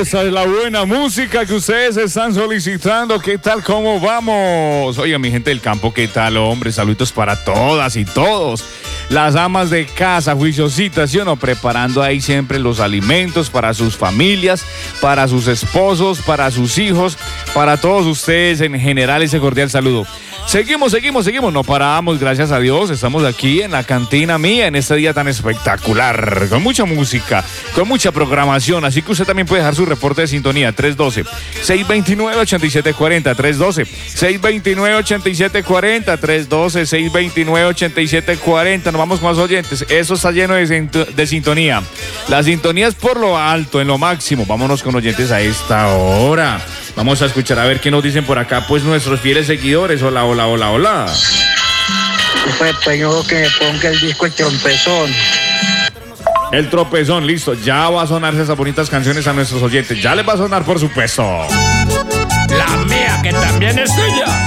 esa es la buena música que ustedes están solicitando. ¿Qué tal? ¿Cómo vamos? Oiga, mi gente del campo, ¿qué tal, hombre? Saluditos para todas y todos. Las amas de casa, juiciositas, ¿sí o no? Preparando ahí siempre los alimentos para sus familias, para sus esposos, para sus hijos, para todos ustedes en general, ese cordial saludo. Seguimos, no paramos, gracias a Dios. Estamos aquí en la cantina mía en este día tan espectacular, con mucha música, con mucha programación. Así que usted también puede dejar su reporte de sintonía, 312-629-8740, 312-629-8740, 312-629-8740. Nos vamos con más oyentes. Eso está lleno de sintonía. La sintonía es por lo alto, en lo máximo. Vámonos con oyentes a esta hora. Vamos a escuchar a ver qué nos dicen por acá, pues nuestros fieles seguidores. Hola. Pues yo que me ponga el disco El Tropezón. El Tropezón, listo. Ya va a sonarse esas bonitas canciones a nuestros oyentes. Ya les va a sonar, por supuesto. La mía, que también es tuya.